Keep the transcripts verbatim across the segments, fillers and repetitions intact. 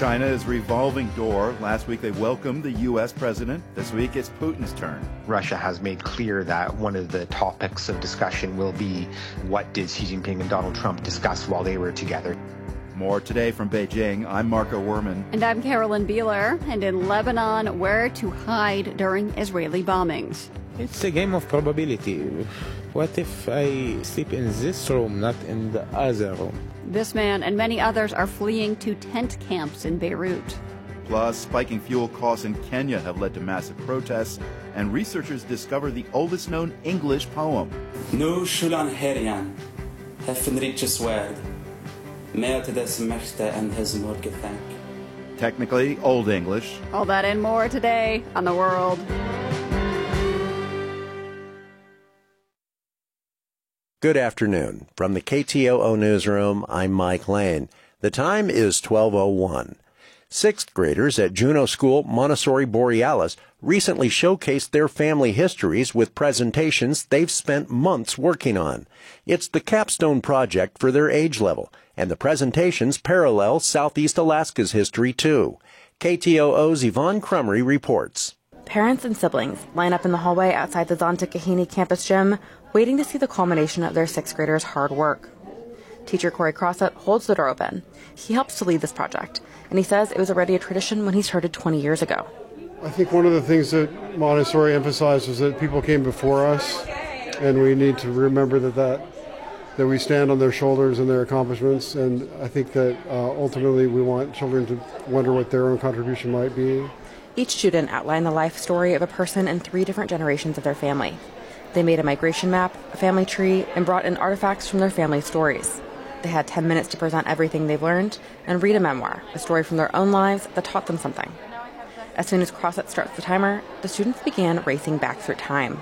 China is revolving door. Last week they welcomed the U S president. This week it's Putin's turn. Russia has made clear that one of the topics of discussion will be what did Xi Jinping and Donald Trump discuss while they were together. More today from Beijing. I'm Marco Werman. And I'm Carolyn Beeler. And in Lebanon, where to hide during Israeli bombings. It's a game of probability. What if I sleep in this room, not in the other room? This man and many others are fleeing to tent camps in Beirut. Plus, spiking fuel costs in Kenya have led to massive protests, and researchers discover the oldest known English poem. Nu shulan herian, hefenritje swerd, mer till dess mäkte en his morge thank. Technically, Old English. All that and more today on The World. Good afternoon. From the K T O O Newsroom, I'm Mike Lane. The time is twelve oh one. Sixth graders at Juneau School Montessori Borealis recently showcased their family histories with presentations they've spent months working on. It's the capstone project for their age level, and the presentations parallel Southeast Alaska's history too. K T O O's Yvonne Crumry reports. Parents and siblings line up in the hallway outside the Zonta Kahini campus gym, waiting to see the culmination of their sixth graders' hard work. Teacher Corey Crossett holds the door open. He helps to lead this project, and he says it was already a tradition when he started twenty years ago. I think one of the things that Montessori emphasized was that people came before us, and we need to remember that that, that we stand on their shoulders and their accomplishments, and I think that uh, ultimately we want children to wonder what their own contribution might be. Each student outlined the life story of a person in three different generations of their family. They made a migration map, a family tree, and brought in artifacts from their family stories. They had ten minutes to present everything they've learned and read a memoir, a story from their own lives that taught them something. As soon as Crossett starts the timer, the students began racing back through time.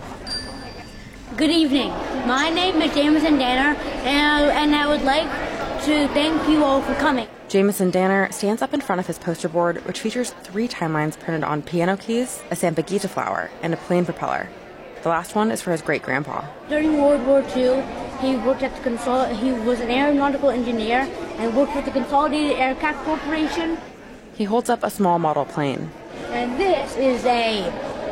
Good evening. My name is Jameson Danner, and, and I would like to thank you all for coming. Jameson Danner stands up in front of his poster board, which features three timelines printed on piano keys, a Sampaguita flower, and a plane propeller. The last one is for his great-grandpa. During World War Two, he worked at the Consol- he was an aeronautical engineer and worked with the Consolidated Aircraft Corporation. He holds up a small model plane. And this is a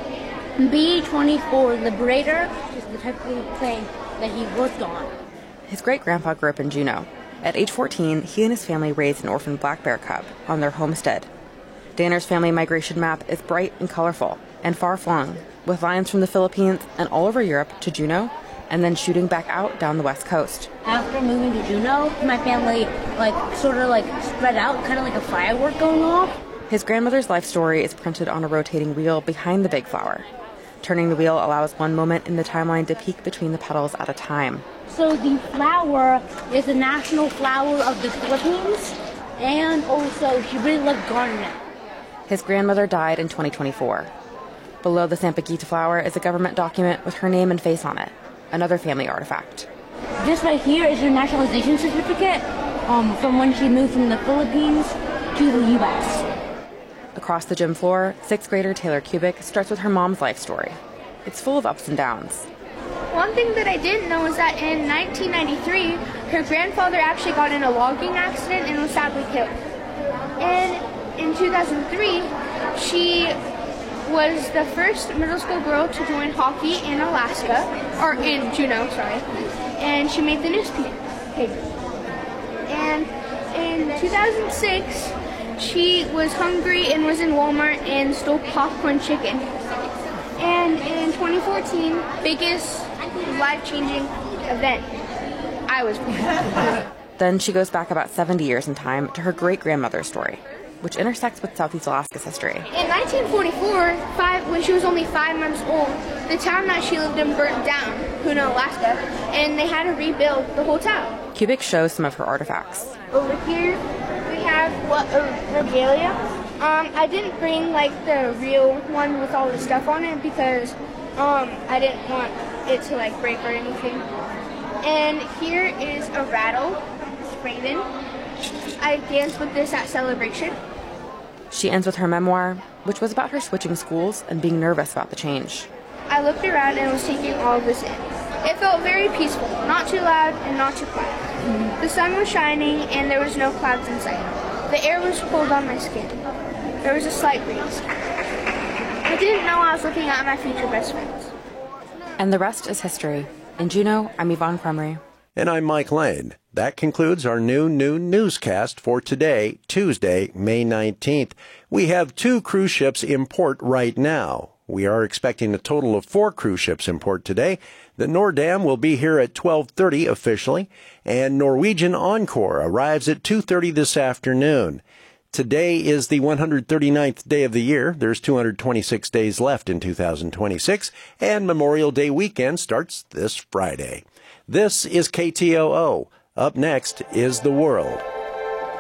B twenty-four Liberator, which is the type of plane that he worked on. His great-grandpa grew up in Juneau. At age fourteen, he and his family raised an orphan black bear cub on their homestead. Danner's family migration map is bright and colorful and far-flung, with lines from the Philippines and all over Europe to Juneau, and then shooting back out down the west coast. After moving to Juneau, my family like sort of like spread out, kind of like a firework going off. His grandmother's life story is printed on a rotating wheel behind the big flower. Turning the wheel allows one moment in the timeline to peek between the petals at a time. So the flower is the national flower of the Philippines, and also she really loved gardening. His grandmother died in twenty twenty-four. Below the Sampaguita flower is a government document with her name and face on it, another family artifact. This right here is her naturalization certificate um, from when she moved from the Philippines to the U S Across the gym floor, sixth grader Taylor Kubik starts with her mom's life story. It's full of ups and downs. One thing that I didn't know is that in nineteen ninety-three, her grandfather actually got in a logging accident and was sadly killed. And in two thousand three, she was the first middle school girl to join hockey in Alaska, or in Juneau, sorry, and she made the newspaper. And in two thousand six, she was hungry and was in Walmart and stole popcorn chicken. And in twenty fourteen, biggest life-changing event, I was born. Then she goes back about seventy years in time to her great-grandmother's story, which intersects with Southeast Alaska's history. In nineteen forty-four, five, when she was only five months old, the town that she lived in burnt down, Puno, Alaska, and they had to rebuild the whole town. Kubik shows some of her artifacts. Over here, we have what a regalia. Um, I didn't bring like the real one with all the stuff on it because um, I didn't want it to like break or anything. And here is a rattle, Raven. I danced with this at Celebration. She ends with her memoir, which was about her switching schools and being nervous about the change. I looked around and was taking all of this in. It felt very peaceful, not too loud and not too quiet. Mm-hmm. The sun was shining and there was no clouds in sight. The air was cold on my skin. There was a slight breeze. I didn't know I was looking at my future best friends. And the rest is history. In Juneau, I'm Yvonne Crumry. And I'm Mike Lane. That concludes our new noon newscast for today, Tuesday, May nineteenth. We have two cruise ships in port right now. We are expecting a total of four cruise ships in port today. The Nordam will be here at twelve thirty officially, and Norwegian Encore arrives at two thirty this afternoon. Today is the one hundred thirty-ninth day of the year. There's two hundred twenty-six days left in two thousand twenty-six, and Memorial Day weekend starts this Friday. This is K T O O. Up next is The World.